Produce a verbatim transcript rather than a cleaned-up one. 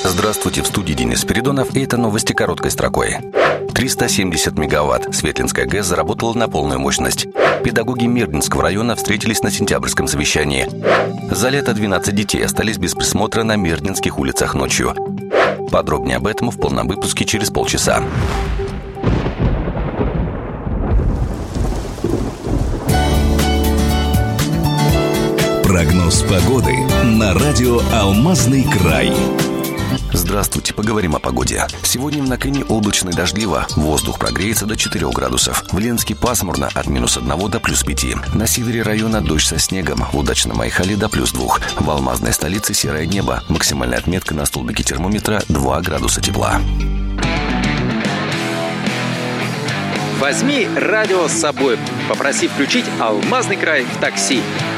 Здравствуйте, в студии Денис Спиридонов, и это новости короткой строкой. триста семьдесят мегаватт. Светлинская ГЭС заработала на полную мощность. Педагоги Мирнинского района встретились на сентябрьском совещании. За лето двенадцать детей остались без присмотра на Мирнинских улицах ночью. Подробнее об этом в полном выпуске через полчаса. Прогноз погоды на радио «Алмазный край». Здравствуйте, поговорим о погоде. Сегодня в Накыне облачно и дождливо. Воздух прогреется до четырёх градусов. В Ленске пасмурно от минус одного до плюс пяти. На севере района дождь со снегом. В удачном Айхале до плюс двух. В алмазной столице серое небо. Максимальная отметка на столбике термометра два градуса тепла. Возьми радио с собой. Попроси включить «Алмазный край» в такси.